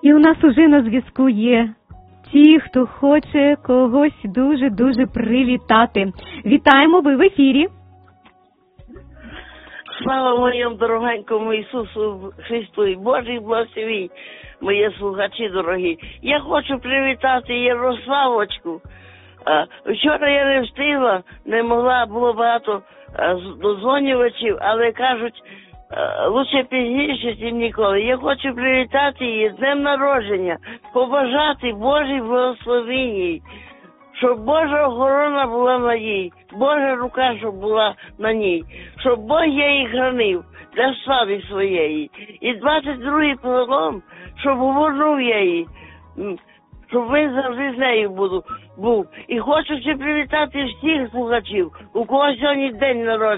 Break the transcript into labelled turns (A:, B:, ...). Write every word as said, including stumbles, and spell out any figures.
A: І у нас уже на зв'язку є ті, хто хоче когось дуже-дуже привітати. Вітаємо, ви в ефірі.
B: Слава моєму дорогенькому Ісусу Христу і Божий благословій, мої слухачі дорогі. Я хочу привітати Ярославочку. Вчора я не встигла, не могла, було багато додзвонювачів, але кажуть, лучше пізніше, ніж ніколи. Я хочу привітати її з днем народження, побажати Божій благословенні, щоб Божа охорона була на ній, Божа рука, щоб була на ній, щоб Бог її хранив для слави своєї. І двадцять другий псалом, щоб повернув її, щоб він завжди з нею буду, був. І хочу ще привітати всіх слухачів, у кого сьогодні день народження.